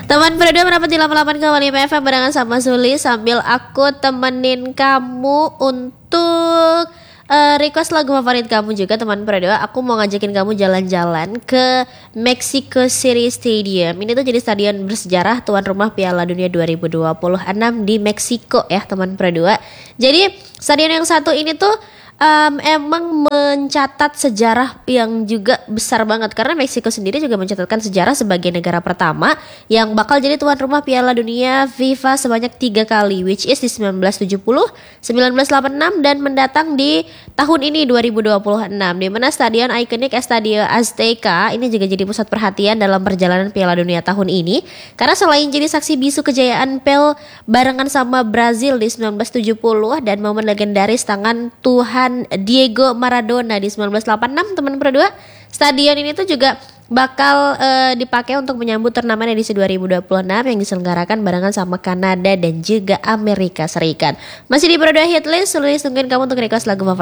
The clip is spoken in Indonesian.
Teman berdua merapat di 88,5 FM barengan sama Zuli sambil aku temenin kamu untuk request lagu favorit kamu juga teman berdua. Aku mau ngajakin kamu jalan-jalan ke Mexico City Stadium. Ini tuh jadi stadion bersejarah tuan rumah Piala Dunia 2026 di Meksiko ya teman berdua. Jadi stadion yang satu ini tuh emang mencatat sejarah yang juga besar banget karena Meksiko sendiri juga mencatatkan sejarah sebagai negara pertama yang bakal jadi tuan rumah Piala Dunia FIFA sebanyak 3 kali, which is di 1970, 1986 dan mendatang di tahun ini 2026, di mana stadion ikonik Estadio Azteca ini juga jadi pusat perhatian dalam perjalanan Piala Dunia tahun ini karena selain jadi saksi bisu kejayaan Pel barengan sama Brazil di 1970 dan momen legendaris tangan Tuhan Diego Maradona di 1986 teman berdua, stadion ini tuh juga bakal dipakai untuk menyambut turnamen edisi 2026 yang diselenggarakan barengan sama Kanada dan juga Amerika Serikat. Masih di Berdua Hitlist, Sulis tungguin kamu untuk request lagu favorit.